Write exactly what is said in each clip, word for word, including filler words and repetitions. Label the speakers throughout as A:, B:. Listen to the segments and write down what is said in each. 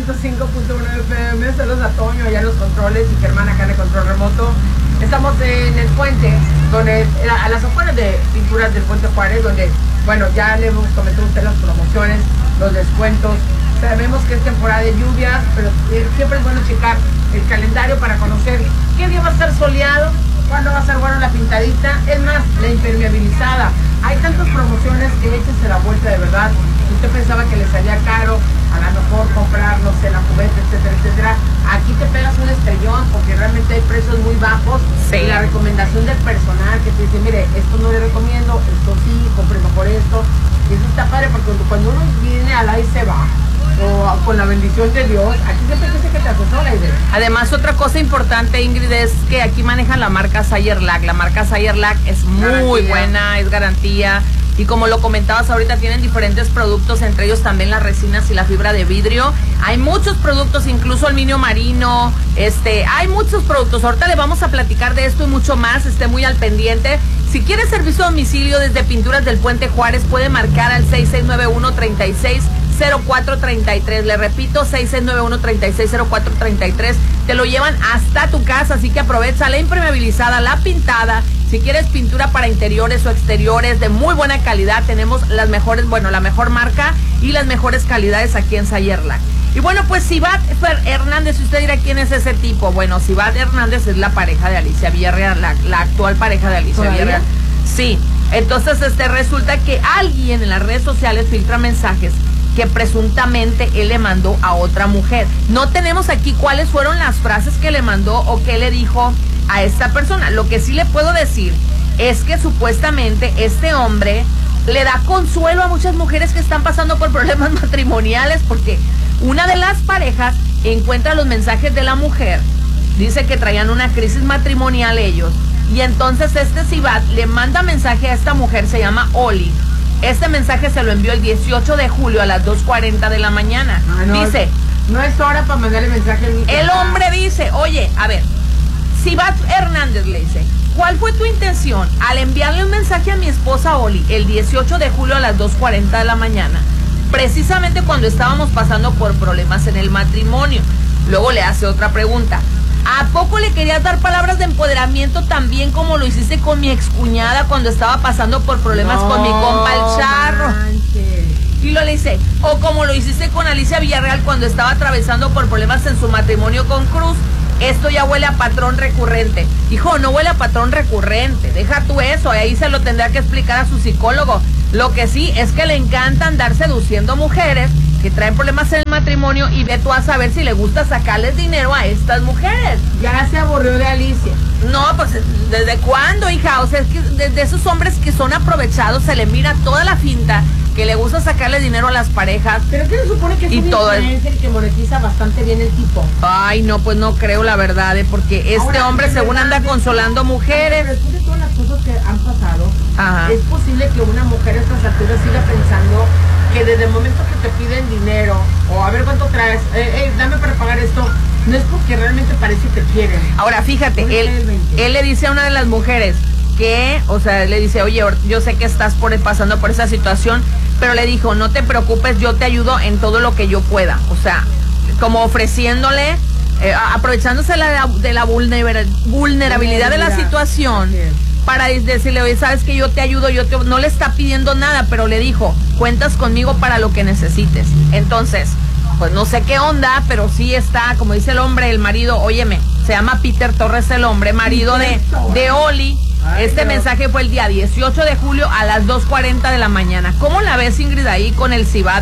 A: ciento cinco punto uno F M. Saludos a Toño allá en los controles y Germán acá en el control remoto. Estamos en el puente, donde, a las afueras de Pinturas del Puente Juárez, donde, bueno, ya le hemos comentado a usted las promociones, los descuentos. Sabemos que es temporada de lluvias, pero siempre es bueno checar el calendario para conocer qué día va a estar soleado, cuándo va a ser bueno la pintadita, es más, la impermeabilizada. Hay tantas promociones que échense la vuelta de verdad. Usted pensaba que le salía caro, a lo mejor comprar, no sé, la cubeta, etcétera, etcétera. Aquí te pegas un estrellón porque realmente hay precios muy bajos.
B: Sí.
A: Y la recomendación del personal que te dice, mire, esto no le recomiendo, esto sí, compre mejor esto. Y eso está padre porque cuando uno viene al ahí se va, o con la bendición de Dios, aquí siempre dice que te asesora.
B: Además, otra cosa importante, Ingrid, es que aquí manejan la marca Sayerlac. La marca Sayerlac es muy garantía. buena, es garantía. Y como lo comentabas ahorita, tienen diferentes productos, entre ellos también las resinas y la fibra de vidrio. Hay muchos productos, incluso aluminio marino, este, hay muchos productos. Ahorita le vamos a platicar de esto y mucho más, esté muy al pendiente. Si quiere servicio a domicilio desde Pinturas del Puente Juárez, puede marcar al seis seis nueve uno, tres seis cero cuatro tres tres. Le repito, seis seis nueve uno, tres seis cero cuatro tres tres. Te lo llevan hasta tu casa, así que aprovecha la impermeabilizada, la pintada. Si quieres pintura para interiores o exteriores de muy buena calidad, tenemos las mejores, bueno, la mejor marca y las mejores calidades aquí en Sayerlac. Y bueno, pues Sibat Hernández, usted dirá quién es ese tipo. Bueno, Sibat Hernández es la pareja de Alicia Villarreal, la, la actual pareja de Alicia
A: ¿Todavía?
B: Villarreal. Sí, entonces este resulta que alguien en las redes sociales filtra mensajes que presuntamente él le mandó a otra mujer. No tenemos aquí cuáles fueron las frases que le mandó o qué le dijo a esta persona. Lo que sí le puedo decir es que supuestamente este hombre le da consuelo a muchas mujeres que están pasando por problemas matrimoniales, porque una de las parejas encuentra los mensajes de la mujer, dice que traían una crisis matrimonial ellos, y entonces este Sibat le manda mensaje a esta mujer, se llama Oli. Este mensaje se lo envió el dieciocho de julio a las dos cuarenta de la mañana.
A: Ah, no,
B: dice,
A: no es hora para mandarle mensaje a mi hija.
B: el hombre dice, oye, a ver, Sibat Hernández le dice, ¿cuál fue tu intención al enviarle un mensaje a mi esposa Oli el dieciocho de julio a las dos cuarenta de la mañana? Precisamente cuando estábamos pasando por problemas en el matrimonio. Luego le hace otra pregunta. ¿A poco le querías dar palabras de empoderamiento también como lo hiciste con mi excuñada cuando estaba pasando por problemas no, con mi compa el Charro?
A: Manches.
B: Y lo le dice, o como lo hiciste con Alicia Villarreal cuando estaba atravesando por problemas en su matrimonio con Cruz. Esto ya huele a patrón recurrente. Hijo, no huele a patrón recurrente. Deja tú eso, ahí se lo tendrá que explicar a su psicólogo. Lo que sí es que le encanta andar seduciendo mujeres que traen problemas en el matrimonio y ve tú a saber si le gusta sacarles dinero a estas mujeres.
A: Ya se aburrió de Alicia.
B: No, pues, ¿desde cuándo, hija? O sea, es que desde esos hombres que son aprovechados se le mira toda la finta, que le gusta sacarle dinero a las parejas.
A: Pero que se supone que es
B: y
A: un
B: todo
A: influencer que monetiza bastante bien el tipo.
B: Ay, no, pues no creo la verdad, ¿eh? Porque este
A: Ahora,
B: hombre según
A: verdad,
B: anda consolando mujeres.
A: Después de todas las cosas que han pasado,
B: Ajá.
A: es posible que una mujer a estas alturas siga pensando que desde el momento que te piden dinero, o a ver cuánto traes, eh, eh, dame para pagar esto, no es porque realmente parece que te quieren.
B: Ahora, fíjate,
A: No
B: él, él le dice a una de las mujeres que, o sea, le dice, oye, yo sé que estás por, pasando por esa situación, pero le dijo, no te preocupes, yo te ayudo en todo lo que yo pueda. O sea, como ofreciéndole, eh, aprovechándose la, de la vulner, vulnerabilidad de la situación, para decirle, oye, sabes que yo te ayudo, yo te, no le está pidiendo nada, pero le dijo, cuentas conmigo para lo que necesites. Entonces, pues no sé qué onda, pero sí está, como dice el hombre, el marido, óyeme, se llama Peter Torres el hombre, marido de, de Oli. Ay, este no. mensaje fue el día dieciocho de julio a las dos cuarenta de la mañana. ¿Cómo la ves, Ingrid, ahí con el Sibat?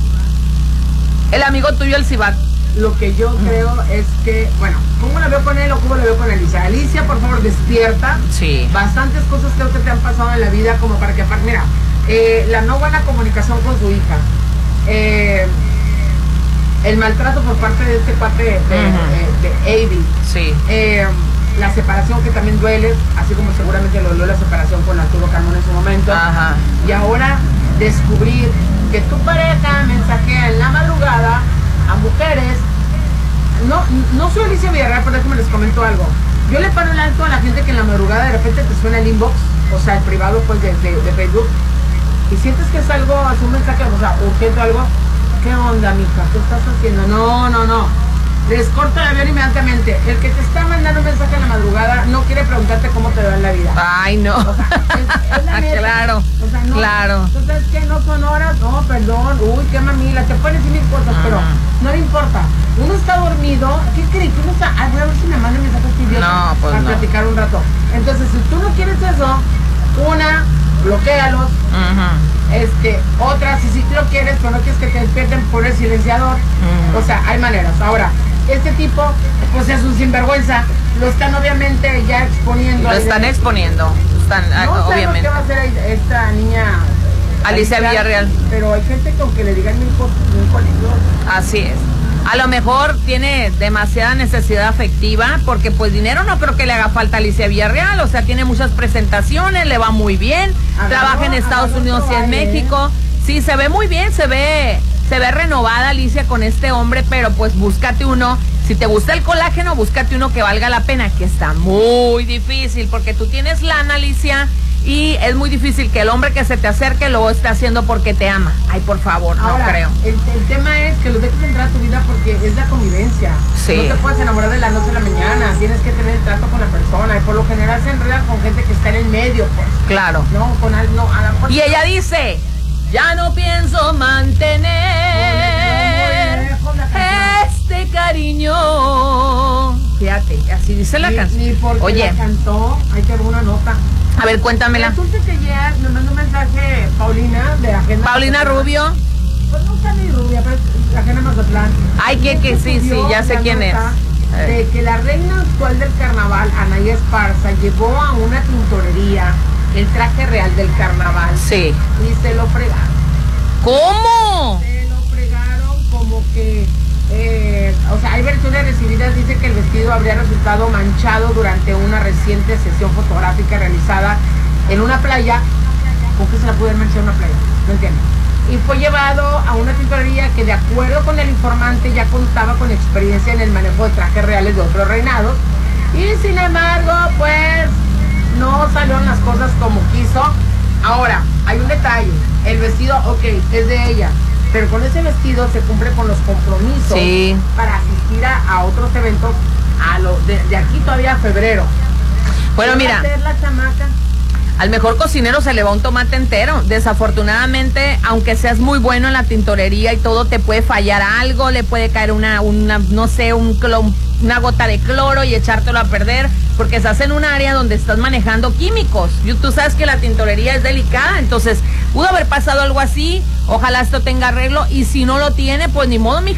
B: El amigo tuyo, el Sibat.
A: Lo que yo mm. creo es que, bueno, ¿cómo la veo con él o cómo la veo con Alicia? Alicia, por favor, despierta.
B: Sí.
A: Bastantes cosas creo que te han pasado en la vida como para que, mira, eh, la no buena comunicación con su hija, eh, el maltrato por parte de este cuate de, uh-huh. de, de Avi.
B: Sí.
A: Eh, la separación que también duele, así como seguramente lo dolió la separación con Arturo Carmona en su momento.
B: Ajá.
A: Y ahora descubrir que tu pareja mensajea en la madrugada a mujeres. No, no soy Alicia Villarreal, pero déjame les comento algo. Yo le paro el alto a la gente que en la madrugada de repente te suena el inbox, o sea, el privado pues de, de, de Facebook, y sientes que es algo, es un mensaje, o sea, urgente o algo, ¿qué onda, mija? ¿Qué estás haciendo? No, no, no. Les corta el avión inmediatamente. El que te está mandando un mensaje en la madrugada no quiere preguntarte cómo te va en la vida.
B: Ay, no.
A: O sea, es, es la neta.
B: Claro,
A: o sea, no,
B: claro.
A: Entonces, ¿qué? No son horas. No, perdón. Uy, qué mamila. Te pueden decir mil cosas, uh-huh. pero no le importa. Uno está dormido. ¿Qué crees? Uno está... Ay, voy a ver si me manda mensajes idiotas
B: no, pues
A: para
B: no.
A: platicar un rato. Entonces, si tú no quieres eso, una, bloquéalos.
B: Uh-huh.
A: Este, otra, si sí lo quieres, pero no quieres que te despierten por el silenciador. Uh-huh. O sea, hay maneras. Ahora, este tipo, pues es un sinvergüenza. Lo están obviamente ya exponiendo.
B: Lo están exponiendo. Están,
A: no
B: obviamente.
A: ¿Qué va a hacer esta niña?
B: Alicia Villarreal.
A: Pero hay gente que aunque le digan mil cosas, mil colillos.
B: Así es. A lo mejor tiene demasiada necesidad afectiva, porque pues dinero no creo que le haga falta a Alicia Villarreal. O sea, tiene muchas presentaciones, le va muy bien. Agarró, trabaja en Estados Unidos y en México. Sí, se ve muy bien, se ve... Se ve renovada Alicia con este hombre, pero pues búscate uno, si te gusta el colágeno, búscate uno que valga la pena, que está muy difícil, porque tú tienes lana, Alicia, y es muy difícil que el hombre que se te acerque lo esté haciendo porque te ama. Ay, por favor, no
A: Ahora,
B: creo.
A: El, el tema es que lo dejes entrar a tu vida porque es la convivencia.
B: Sí.
A: No te puedes enamorar de la noche a la mañana, tienes que tener el trato con la persona, y por lo general se enredan con gente que está en el medio, pues.
B: Claro.
A: No, con algo, no, a la fuerza.
B: Y ella dice... Ya no pienso mantener este cariño. Fíjate, así dice la
A: ni,
B: canción.
A: Ni porque
B: Oye,
A: la cantó, hay que dar una nota.
B: A ver, cuéntamela.
A: Resulta que ya me mandó un mensaje Paulina de Agenda
B: Paulina
A: Mazatlán.
B: Rubio.
A: Pues no está ni rubia, pero es Agenda Mazatlán.
B: Ay, que, que sí, sí, ya sé quién es.
A: De que la reina actual del carnaval, Anaí Esparza, llevó a una tintorería el traje real del carnaval.
B: Sí.
A: Y se lo fregaron.
B: ¿Cómo?
A: Se lo fregaron como que, eh, o sea, hay versiones recibidas, dice que el vestido habría resultado manchado durante una reciente sesión fotográfica realizada en una playa. ¿Con qué se la pudo haber manchado en una playa? No entiendo. Y fue llevado a una tintorería que, de acuerdo con el informante, ya contaba con experiencia en el manejo de trajes reales de otros reinados. Y sin embargo, pues... no salieron las cosas como quiso. Ahora, hay un detalle. El vestido, ok, es de ella, pero con ese vestido se cumple con los compromisos
B: sí.
A: para asistir a, a otros eventos a lo, de, de aquí todavía a febrero.
B: Bueno, mira,
A: la chamaca?
B: Al mejor cocinero se le va un tomate entero. Desafortunadamente, aunque seas muy bueno en la tintorería y todo, te puede fallar algo, le puede caer una, una no sé, un clon, una gota de cloro y echártelo a perder, porque estás en un área donde estás manejando químicos. Y tú sabes que la tintorería es delicada, entonces pudo haber pasado algo así. Ojalá esto tenga arreglo, y si no lo tiene, pues ni modo, mi